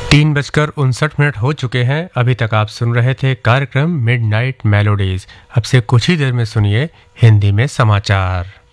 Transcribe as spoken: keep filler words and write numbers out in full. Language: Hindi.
तीन बजकर उनसठ मिनट हो चुके हैं। अभी तक आप सुन रहे थे कार्यक्रम मिडनाइट मेलोडीज। अब से कुछ ही देर में सुनिए हिंदी में समाचार।